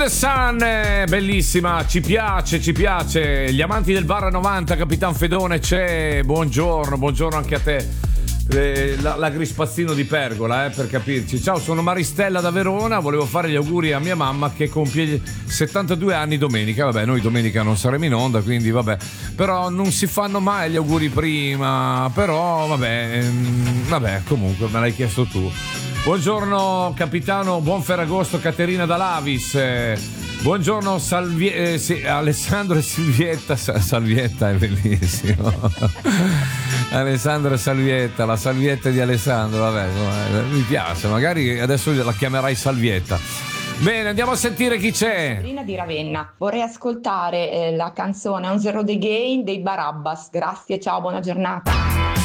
Sun, bellissima, ci piace. Gli amanti del bar 90, Capitan Fedone c'è. Buongiorno anche a te. L'agrispazzino di Pergola, per capirci. Ciao, sono Maristella da Verona. Volevo fare gli auguri a mia mamma che compie 72 anni domenica. Vabbè, noi domenica non saremo in onda, quindi vabbè. Però non si fanno mai gli auguri prima. Però vabbè, comunque me l'hai chiesto tu. Buongiorno capitano, buon Ferragosto, Caterina da Lavis. Buongiorno Alessandro e Silvietta. Salvietta è bellissimo. Alessandro e Salvietta, la salvietta di Alessandro, vabbè, mi piace, magari adesso la chiamerai Salvietta. Bene, andiamo a sentire chi c'è. Sabrina di Ravenna. Vorrei ascoltare la canzone On Zero The Game dei Barabbas. Grazie, ciao, buona giornata.